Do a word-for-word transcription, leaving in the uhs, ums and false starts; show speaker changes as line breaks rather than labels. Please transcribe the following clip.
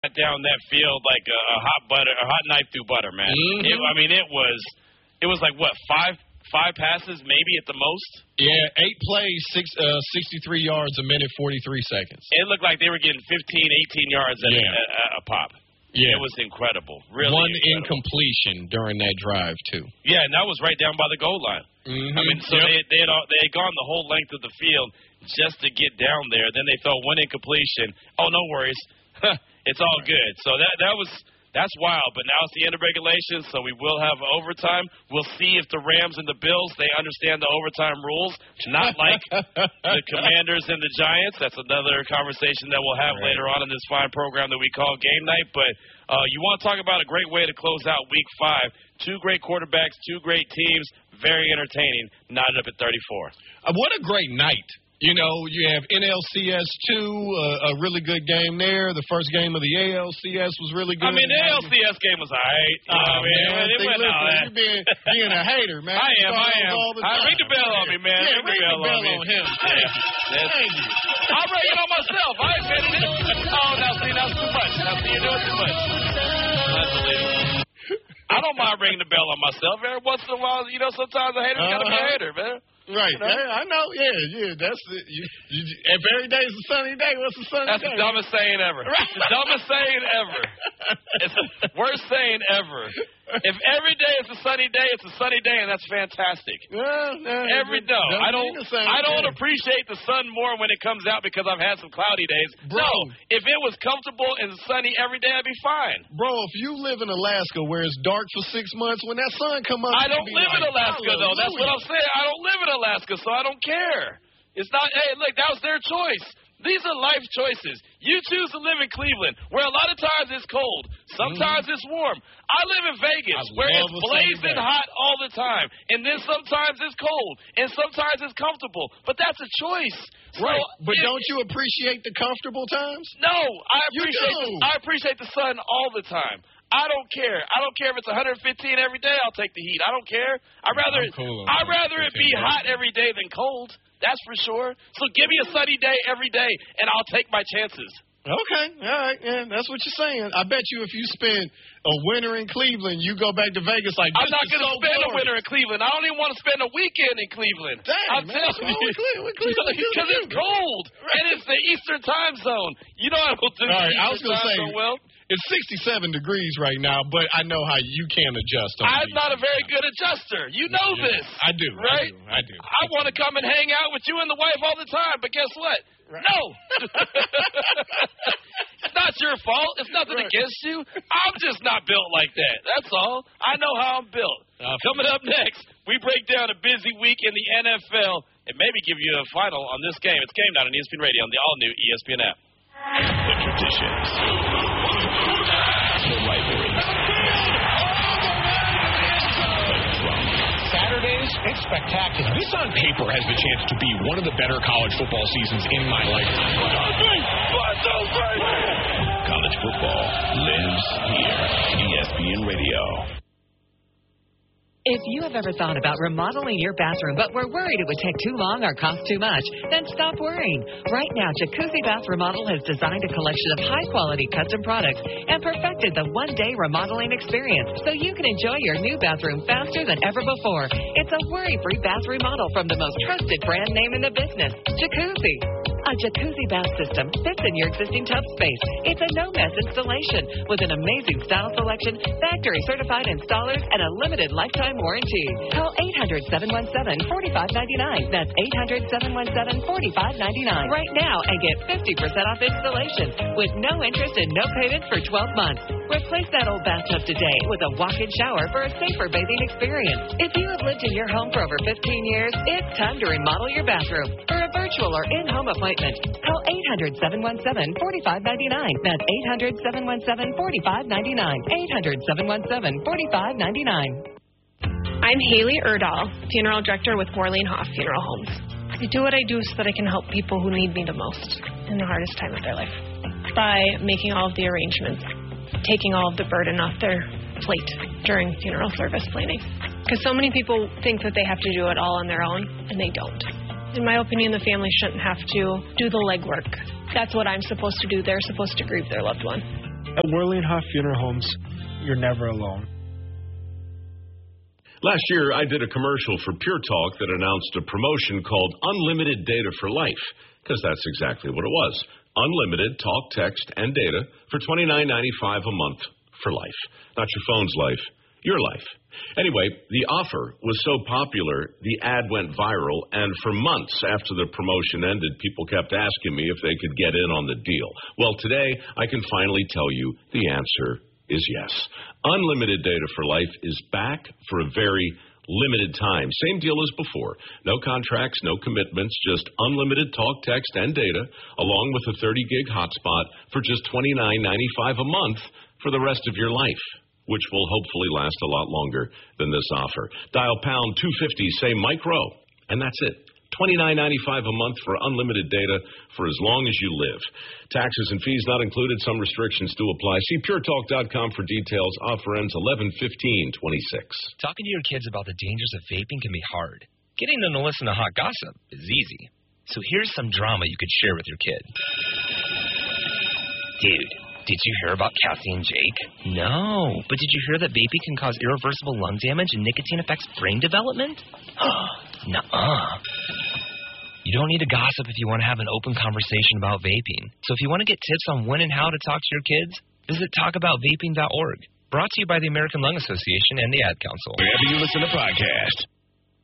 down that field like a, a hot butter, a hot knife through butter, man.
Mm-hmm.
It, I mean, it was, it was like what five, five passes maybe at the most.
Yeah, eight plays, six, uh, sixty-three yards a minute, forty-three seconds.
It looked like they were getting fifteen, eighteen yards at,
yeah.
a, a, a pop.
Yeah,
it was incredible. Really,
one
incredible.
incompletion during that drive too.
Yeah, and that was right down by the goal line.
Mm-hmm.
I mean, so
yep.
they they had all, they had gone the whole length of the field just to get down there. Then they throw one incompletion. Oh, no worries. It's all good. So that that was that's wild. But now it's the end of regulation, so we will have overtime. We'll see if the Rams and the Bills, they understand the overtime rules, not like the Commanders and the Giants. That's another conversation that we'll have
right.
later on in this fine program that we call Game Night. But uh, you want to talk about a great way to close out Week Five? Two great quarterbacks, two great teams, very entertaining. Knotted up at thirty-four.
Uh, what a great night. You know, you have N L C S two, uh, a really good game there. The first game of the A L C S was really good.
I mean, the A L C S game was all right.
Oh, uh, man.
man. It
See,
went
listen,
all right.
you're being, being a hater, man.
I am, I am.
All the
I,
time.
ring the bell on me, man.
Yeah,
ring,
ring
the bell,
the bell
on, me.
on him. Thank you. Thank you.
I'll ring it on myself. I ain't getting it. Oh, now, see, that's too much. Now, see, you're doing too much. Unbelievable. I don't mind ringing the bell on myself. Every once in a while, you know, sometimes a hater's got to be a hater, man.
Right.
You know?
Yeah, I know. Yeah, yeah. That's it. You, you, if every day is a sunny day, what's a sunny
That's
day?
That's the dumbest saying ever. It's the dumbest saying ever. It's the worst saying ever. If every day is a sunny day, it's a sunny day, and that's fantastic.
Well, no,
every day. I don't. I don't
thing.
appreciate the sun more when it comes out because I've had some cloudy days.
Bro,
no, if it was comfortable and sunny every day, I'd be fine.
Bro, if you live in Alaska where it's dark for six months, when that sun come up,
I don't live
like,
in Alaska
hallelujah.
though. That's what I'm saying. I don't live in Alaska, so I don't care. It's not. Hey, look, that was their choice. These are life choices. You choose to live in Cleveland, where a lot of times it's cold. Sometimes mm-hmm. it's warm. I live in Vegas,
I
where it's blazing hot all the time. And then sometimes it's cold, and sometimes it's comfortable. But that's a choice.
Right.
So
but
it,
don't you appreciate the comfortable times?
No. I appreciate,
you do.
The, I appreciate the sun all the time. I don't care. I don't care if it's one hundred fifteen every day. I'll take the heat. I don't care. I'd rather,
cool
I'd rather it be hot every day than cold. That's for sure. So give me a sunny day every day, and I'll take my chances.
Okay, all right, yeah, that's what you're saying. I bet you if you spend a winter in Cleveland, you go back to Vegas like,
I'm not going to
so
spend
glorious.
a winter in Cleveland. I don't even want to spend a weekend in Cleveland.
Damn,
I'm
man,
telling you.
Because
it's cold, right. And it's the Eastern time zone. You know I don't do
all right,
the Eastern
I was gonna
time
say,
zone well.
It's sixty-seven degrees right now, but I know how you can adjust.
I'm not a very good adjuster. You know
yeah,
this.
I do.
Right?
I do. I do.
I want to come and hang out with you and the wife all the time, but guess what? Right. No. It's not your fault. It's nothing
right.
against you. I'm just not built like that. That's all. I know how I'm built. Uh, Coming up next, we break down a busy week in the N F L and maybe give you a final on this game. It's Game Night on E S P N Radio on the all-new E S P N app.
The traditions, the rivalries, the drama.
Saturdays, it's spectacular. This on paper has the chance to be one of the better college football seasons in my lifetime.
College football lives here. E S P N Radio.
If you have ever thought about remodeling your bathroom but were worried it would take too long or cost too much, then stop worrying. Right now, Jacuzzi Bath Remodel has designed a collection of high-quality custom products and perfected the one-day remodeling experience so you can enjoy your new bathroom faster than ever before. It's a worry-free bath remodel from the most trusted brand name in the business, Jacuzzi. A jacuzzi bath system fits in your existing tub space. It's a no-mess installation with an amazing style selection, factory-certified installers, and a limited lifetime warranty. Call eight hundred, seven one seven, four five nine nine. That's eight hundred, seven one seven, four five nine nine. Right now and get fifty percent off installation with no interest and no payment for twelve months. Replace that old bathtub today with a walk-in shower for a safer bathing experience. If you have lived in your home for over fifteen years, it's time to remodel your bathroom. For a virtual or in-home appointment, call eight hundred, seven one seven, four five nine nine. That's eight hundred, seven one seven, four five nine nine. eight hundred, seven one seven, four five nine nine.
I'm Haley Erdahl, Funeral Director with Warlene Hoff Funeral Homes. I do what I do so that I can help people who need me the most in the hardest time of their life by making all of the arrangements, taking all of the burden off their plate during funeral service planning. Because so many people think that they have to do it all on their own, and they don't. In my opinion, the family shouldn't have to do the legwork. That's what I'm supposed to do. They're supposed to grieve their loved one.
At Worley and Hoff Funeral Homes, you're never alone.
Last year, I did a commercial for Pure Talk that announced a promotion called Unlimited Data for Life, because that's exactly what it was. Unlimited talk, text, and data for twenty-nine ninety-five a month for life. Not your phone's life, your life. Anyway, the offer was so popular, the ad went viral, and for months after the promotion ended, people kept asking me if they could get in on the deal. Well, today, I can finally tell you the answer is yes. Unlimited Data for Life is back for a very limited time. Same deal as before. No contracts, no commitments, just unlimited talk, text, and data, along with a thirty gig hotspot for just twenty-nine ninety-five a month for the rest of your life, which will hopefully last a lot longer than this offer. Dial pound two fifty, say Mike Rowe, and that's it. twenty-nine ninety-five a month for unlimited data for as long as you live. Taxes and fees not included. Some restrictions do apply. See pure talk dot com for details. Offer ends eleven fifteen twenty-six.
Talking to your kids about the dangers of vaping can be hard. Getting them to listen to hot gossip is easy. So here's some drama you could share with your kid. Dude, did you hear about Cassie and Jake? No, but did you hear that vaping can cause irreversible lung damage and nicotine affects brain development? Nuh-uh. You don't need to gossip if you want to have an open conversation about vaping. So if you want to get tips on when and how to talk to your kids, visit talk about vaping dot org. Brought to you by the American Lung Association and the Ad Council.
Wherever you listen to podcasts.